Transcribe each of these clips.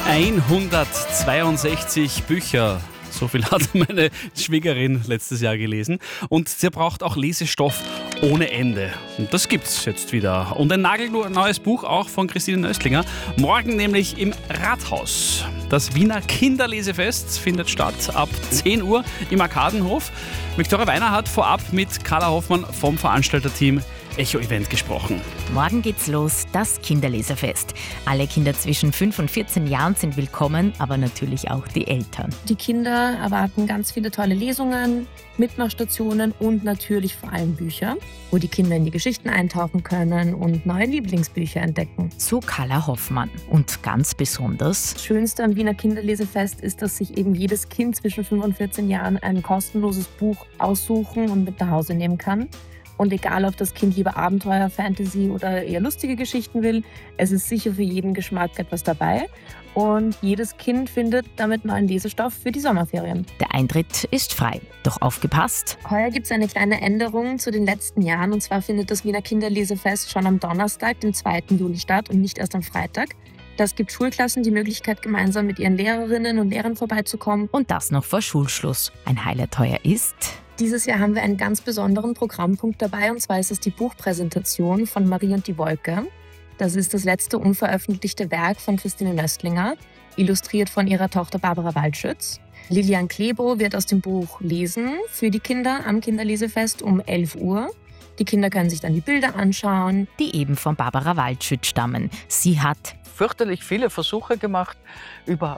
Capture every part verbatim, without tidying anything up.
hundertzweiundsechzig Bücher. So viel hat meine Schwiegerin letztes Jahr gelesen. Und sie braucht auch Lesestoff ohne Ende. Und das gibt's jetzt wieder. Und ein nagelneues Buch auch von Christine Nöstlinger. Morgen nämlich im Rathaus. Das Wiener Kinderlesefest findet statt ab zehn Uhr im Arkadenhof. Viktoria Weiner hat vorab mit Carla Hoffmann vom Veranstalterteam Echo Event gesprochen. Morgen geht's los, das Kinderlesefest. Alle Kinder zwischen fünf und vierzehn Jahren sind willkommen, aber natürlich auch die Eltern. Die Kinder erwarten ganz viele tolle Lesungen, Mitmachstationen und natürlich vor allem Bücher, wo die Kinder in die Geschichten eintauchen können und neue Lieblingsbücher entdecken. So Carla Hoffmann. Und ganz besonders: Das Schönste am Wiener Kinderlesefest ist, dass sich eben jedes Kind zwischen fünf und vierzehn Jahren ein kostenloses Buch aussuchen und mit nach Hause nehmen kann. Und egal, ob das Kind lieber Abenteuer, Fantasy oder eher lustige Geschichten will, es ist sicher für jeden Geschmack etwas dabei. Und jedes Kind findet damit neuen Lesestoff für die Sommerferien. Der Eintritt ist frei. Doch aufgepasst! Heuer gibt es eine kleine Änderung zu den letzten Jahren. Und zwar findet das Wiener Kinderlesefest schon am Donnerstag, dem zweiten Juli statt und nicht erst am Freitag. Das gibt Schulklassen die Möglichkeit, gemeinsam mit ihren Lehrerinnen und Lehrern vorbeizukommen. Und das noch vor Schulschluss. Ein Highlight heuer ist: Dieses Jahr haben wir einen ganz besonderen Programmpunkt dabei, und zwar ist es die Buchpräsentation von Marie und die Wolke. Das ist das letzte unveröffentlichte Werk von Christine Nöstlinger, illustriert von ihrer Tochter Barbara Waldschütz. Lilian Klebo wird aus dem Buch lesen für die Kinder am Kinderlesefest um elf Uhr. Die Kinder können sich dann die Bilder anschauen, die eben von Barbara Waldschütz stammen. Sie hat fürchterlich viele Versuche gemacht über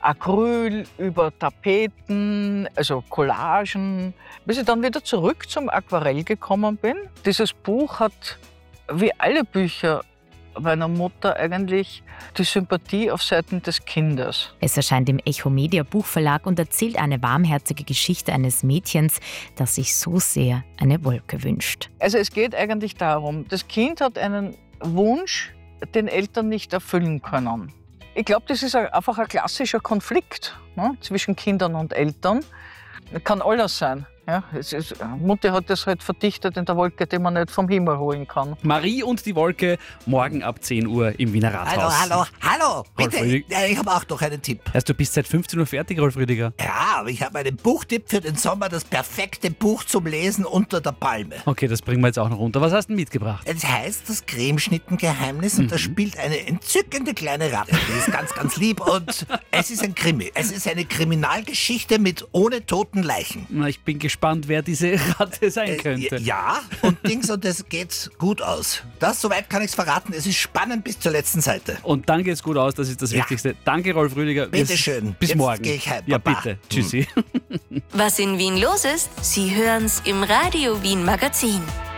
Acryl, über Tapeten, also Collagen, bis ich dann wieder zurück zum Aquarell gekommen bin. Dieses Buch hat, wie alle Bücher meiner Mutter, eigentlich die Sympathie auf Seiten des Kindes. Es erscheint im Echo Media Buchverlag und erzählt eine warmherzige Geschichte eines Mädchens, das sich so sehr eine Wolke wünscht. Also es geht eigentlich darum, das Kind hat einen Wunsch, den Eltern nicht erfüllen können. Ich glaube, das ist einfach ein klassischer Konflikt, ne, zwischen Kindern und Eltern. Kann alles sein. Ja, es ist, Mutti hat das halt verdichtet in der Wolke, die man nicht vom Himmel holen kann. Marie und die Wolke, morgen ab zehn Uhr im Wiener Rathaus. Hallo, hallo, hallo, bitte. Rolf Ja, ich habe auch noch einen Tipp. Heißt, du bist seit fünfzehn Uhr fertig, Rolf Rüdiger? Ja, aber ich habe einen Buchtipp für den Sommer, das perfekte Buch zum Lesen unter der Palme. Okay, das bringen wir jetzt auch noch runter. Was hast du denn mitgebracht? Es heißt das Cremeschnittengeheimnis und Mhm. da spielt eine entzückende kleine Ratte. Die ist ganz, ganz lieb und es ist ein Krimi. Es ist eine Kriminalgeschichte mit ohne toten Leichen. Na, ich bin gespannt, wer diese Ratte sein Äh, könnte. Ja, und Dings, und es geht gut aus. Das, soweit kann ich es verraten, es ist spannend bis zur letzten Seite. Und dann geht's gut aus, das ist das Ja. Wichtigste. Danke, Rolf Rüdiger. Wir- Bitteschön. Bis Jetzt morgen. geh ich heim, Ja, Baba. bitte. Tschüssi. Was in Wien los ist, Sie hören's im Radio Wien Magazin.